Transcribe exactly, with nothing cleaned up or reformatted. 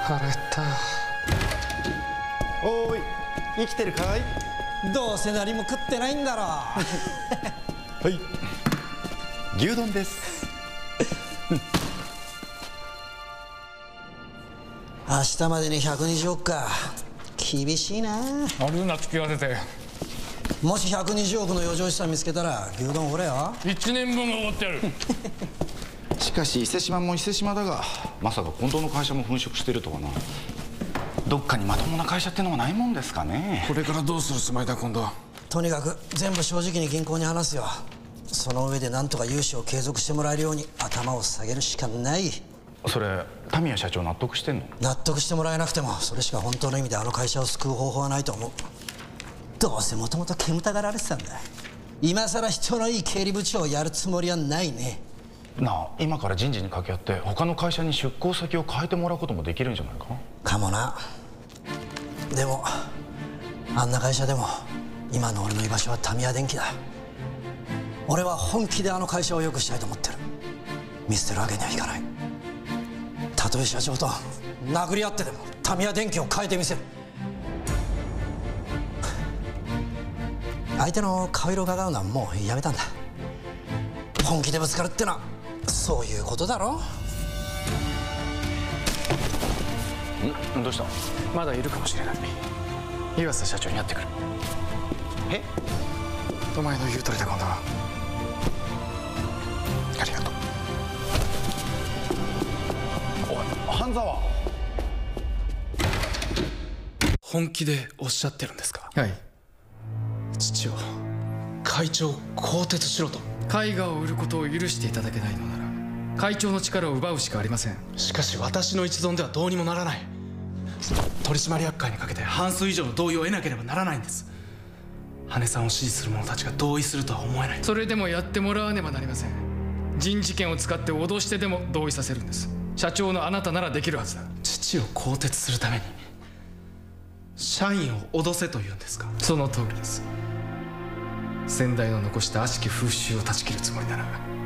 腹減った。 おーい、生きてるかい？ どうせ何も食ってないんだろはい、牛丼です。 明日までにひゃくにじゅうおくか。厳しいな。 あるな、付き合わせて。 もしひゃくにじゅうおくの余剰資産見つけたら牛丼おれよ。 いちねんぶんが終わってやる。 しかし伊勢島も伊勢島だが、まさか本当の会社も粉飾してるとはな。どっかにまともな会社ってのはないもんですかね。 これからどうするつもりだ今度。 とにかく全部正直に銀行に話すよ。その上で何とか融資を継続してもらえるように頭を下げるしかない。 それタミヤ社長納得してんの？ 納得してもらえなくてもそれしか本当の意味であの会社を救う方法はないと思う。どうせもともと煙たがられてたんだ。今さら人のいい経理部長をやるつもりはないね。 なあ、今から人事に掛け合って他の会社に出向先を変えてもらうこともできるんじゃないか？ かもな。でもあんな会社でも今の俺の居場所はタミヤ電機だ。俺は本気であの会社を良くしたいと思ってる。見捨てるわけにはいかない。たとえ社長と殴り合ってでもタミヤ電機を変えてみせる。相手の顔色を伺うのはもうやめたんだ。本気でぶつかるってのはそういうことだろ。 ん？どうした？ まだいるかもしれない。岩瀬社長に会ってくる。 え？ お前の言う通りだ今度は。ありがとう。 おい、半沢。 本気でおっしゃってるんですか？はい。父を会長を更迭しろと。絵画を売ることを許していただけないのなら会長の力を奪うしかありません。しかし私の一存ではどうにもならない。取締役会にかけて半数以上の同意を得なければならないんです。羽さんを支持する者たちが同意するとは思えない。それでもやってもらわねばなりません。人事権を使って脅してでも同意させるんです。社長のあなたならできるはずだ。父を更迭するために社員を脅せというんですか？その通りです。先代の残した悪しき風習を断ち切るつもりなら